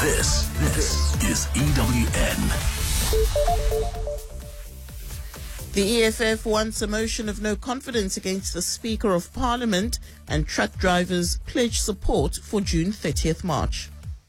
This is EWN. The EFF wants a motion of no confidence against the Speaker of Parliament, and truck drivers pledge support for June 30th march.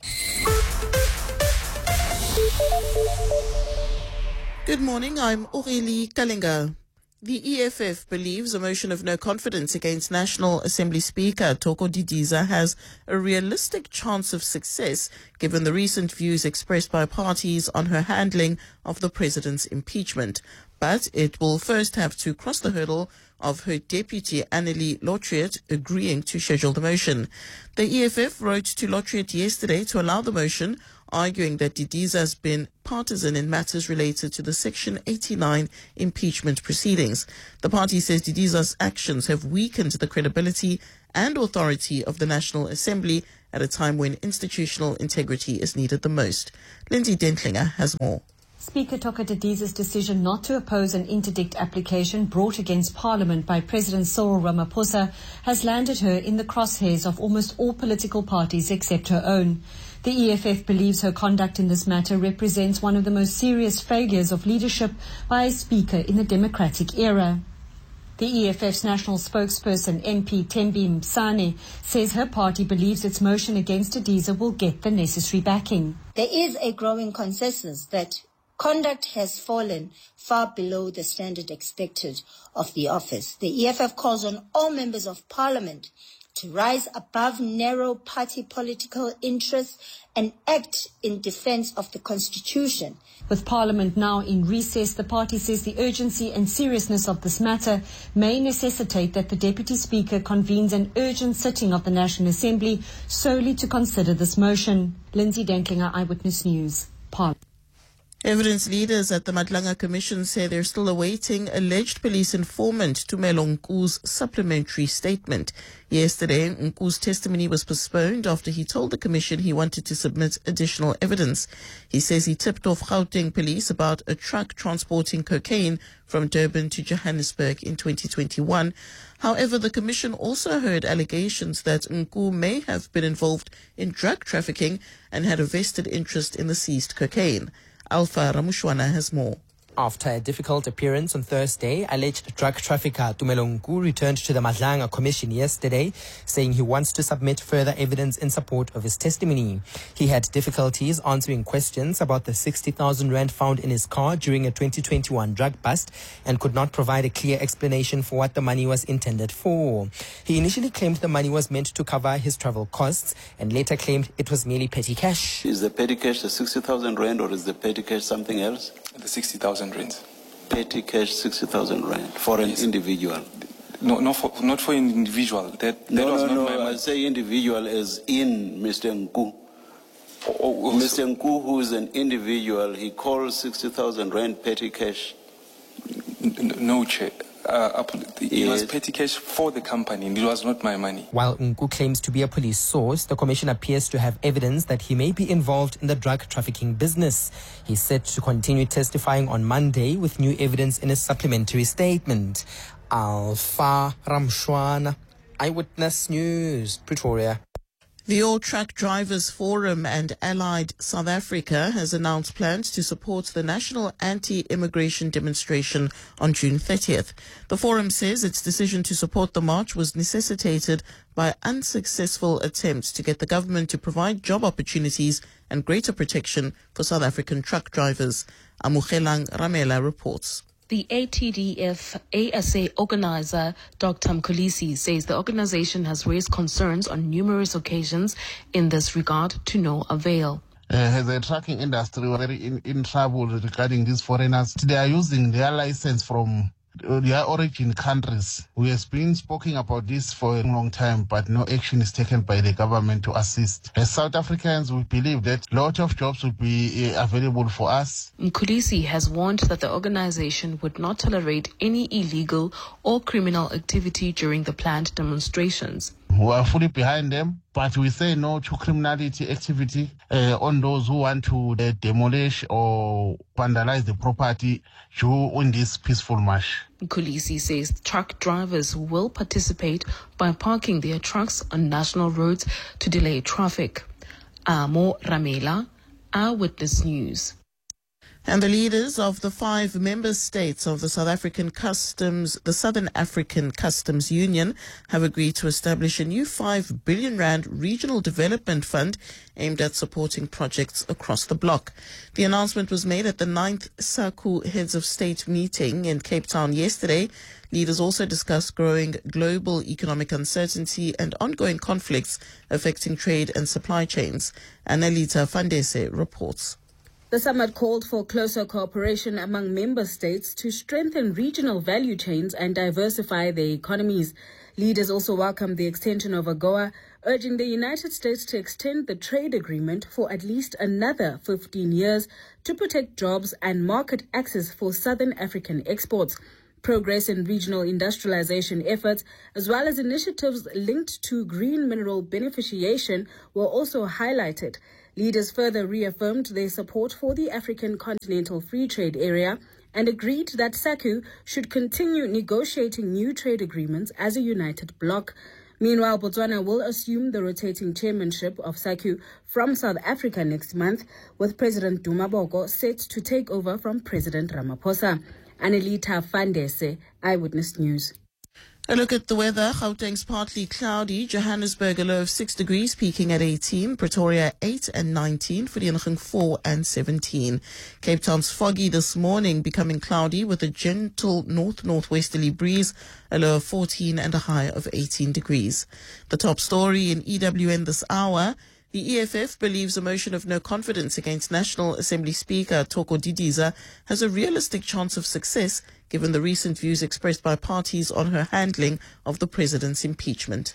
Good morning, I'm Aurélie Kalinga. The EFF believes a motion of no confidence against National Assembly Speaker Thoko Didiza has a realistic chance of success given the recent views expressed by parties on her handling of the president's impeachment. But it will first have to cross the hurdle of her deputy Annelie Lotriet agreeing to schedule the motion. The EFF wrote to Lotriet yesterday to allow the motion, arguing that Didiza has been partisan in matters related to the Section 89 impeachment proceedings. The party says Didiza's actions have weakened the credibility and authority of the National Assembly at a time when institutional integrity is needed the most. Lindsay Dentlinger has more. Speaker Thoko Didiza's decision not to oppose an interdict application brought against Parliament by President Cyril Ramaphosa has landed her in the crosshairs of almost all political parties except her own. The EFF believes her conduct in this matter represents one of the most serious failures of leadership by a speaker in the democratic era. The EFF's national spokesperson, MP Thembi Msane, says her party believes its motion against Didiza will get the necessary backing. There is a growing consensus that conduct has fallen far below the standard expected of the office. The EFF calls on all members of Parliament to rise above narrow party political interests and act in defense of the Constitution. With Parliament now in recess, the party says the urgency and seriousness of this matter may necessitate that the Deputy Speaker convenes an urgent sitting of the National Assembly solely to consider this motion. Lindsay Dentlinger, Eyewitness News, Parliament. Evidence leaders at the Madlanga Commission say they're still awaiting alleged police informant Tumelo Nku's supplementary statement. Yesterday, Nku's testimony was postponed after he told the Commission he wanted to submit additional evidence. He says he tipped off Gauteng police about a truck transporting cocaine from Durban to Johannesburg in 2021. However, the Commission also heard allegations that Nku may have been involved in drug trafficking and had a vested interest in the seized cocaine. Alpha Ramushwana has more. After a difficult appearance on Thursday, alleged drug trafficker Tumelo Nku returned to the Madlanga Commission yesterday, saying he wants to submit further evidence in support of his testimony. He had difficulties answering questions about the 60,000 rand found in his car during a 2021 drug bust and could not provide a clear explanation for what the money was intended for. He initially claimed the money was meant to cover his travel costs and later claimed it was merely petty cash. Is the petty cash the 60,000 rand or is the petty cash something else? The 60,000 rands. Petty cash 60,000 rand for an individual. No, not for an individual. That was not my money. I say individual as in Mr. Nku. Mr. Nku, who is an individual, he calls 60,000 rand petty cash. No, Chair. It was petty cash for the company. It was not my money. While Nku claims to be a police source, the Commission appears to have evidence that he may be involved in the drug trafficking business. He's set to continue testifying on Monday with new evidence in his supplementary statement. Alpha Ramshwana, Eyewitness News, Pretoria. The All Truck Drivers Forum and Allied South Africa has announced plans to support the national anti-immigration demonstration on June 30th. The forum says its decision to support the march was necessitated by unsuccessful attempts to get the government to provide job opportunities and greater protection for South African truck drivers. Amukelang Ramela reports. The ATDF ASA organizer, Dr. Mkhulisi, says the organization has raised concerns on numerous occasions in this regard to no avail. The trucking industry are very in trouble regarding these foreigners. They are using their license from their origin countries. We have been speaking about this for a long time, but no action is taken by the government to assist. As South Africans, we believe that a lot of jobs will be available for us. Mkhulisi has warned that the organization would not tolerate any illegal or criminal activity during the planned demonstrations. We are fully behind them, but we say no to criminality activity on those who want to demolish or vandalize the property during this peaceful march. Mkhulisi says truck drivers will participate by parking their trucks on national roads to delay traffic. Amo Ramela, Eyewitness News. And the leaders of the 5 member states of the Southern African Customs Union have agreed to establish a new 5 billion rand regional development fund aimed at supporting projects across the bloc. The announcement was made at the 9th SACU Heads of State meeting in Cape Town yesterday. Leaders also discussed growing global economic uncertainty and ongoing conflicts affecting trade and supply chains. Annalita Fandese reports. The summit called for closer cooperation among member states to strengthen regional value chains and diversify their economies. Leaders also welcomed the extension of AGOA, urging the United States to extend the trade agreement for at least another 15 years to protect jobs and market access for Southern African exports. Progress in regional industrialization efforts, as well as initiatives linked to green mineral beneficiation, were also highlighted. Leaders further reaffirmed their support for the African Continental Free Trade Area and agreed that SACU should continue negotiating new trade agreements as a united bloc. Meanwhile, Botswana will assume the rotating chairmanship of SACU from South Africa next month, with President Duma Boko set to take over from President Ramaphosa. Annalita Fandese, Eyewitness News. A look at the weather. Gauteng's partly cloudy. Johannesburg a low of 6 degrees, peaking at 18. Pretoria 8 and 19. Vereeniging 4 and 17. Cape Town's foggy this morning, becoming cloudy with a gentle north-northwesterly breeze. A low of 14 and a high of 18 degrees. The top story in EWN this hour. The EFF believes a motion of no confidence against National Assembly Speaker Thoko Didiza has a realistic chance of success given the recent views expressed by parties on her handling of the president's impeachment.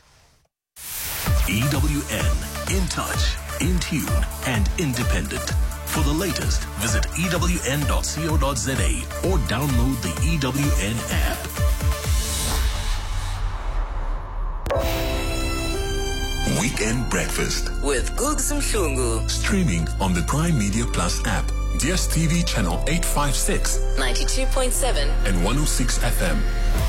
EWN, in touch, in tune, and independent. For the latest, visit ewn.co.za or download the EWN app. Weekend Breakfast with Googs Mhlungu. Streaming on the Prime Media Plus app, DSTV channel 856, 92.7 and 106 FM.